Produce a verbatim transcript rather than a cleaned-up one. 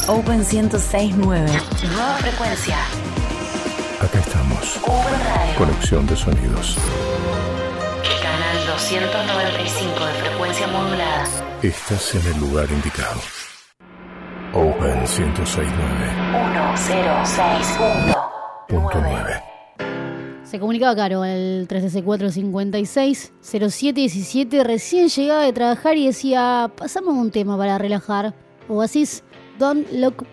Open ciento seis punto nueve. Nueva frecuencia. Acá estamos. Open Radio. Conexión de sonidos. Canal doscientos noventa y cinco de frecuencia modulada. Estás en el lugar indicado. Open ciento seis punto nueve. uno cero seis punto nueve. Se comunicaba Caro al tres D C cuatro cincuenta y seis cero siete diecisiete. Recién llegaba de trabajar y decía: pasamos un tema para relajar. Oasis, Don't Look